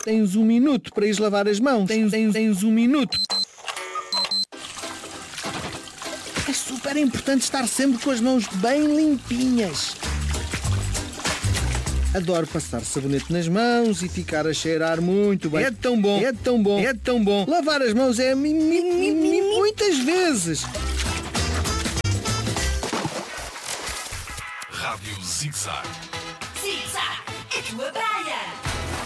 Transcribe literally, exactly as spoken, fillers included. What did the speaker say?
tens um minuto para ires lavar as mãos. Tens, tens, tens um minuto. É super importante estar sempre com as mãos bem limpinhas. Adoro passar sabonete nas mãos e ficar a cheirar muito bem. É tão bom, é tão bom, é tão bom. Lavar as mãos é mi, mi, mi, mi, muitas vezes. Rádio Zig-Zag. Zig-Zag, é tua praia.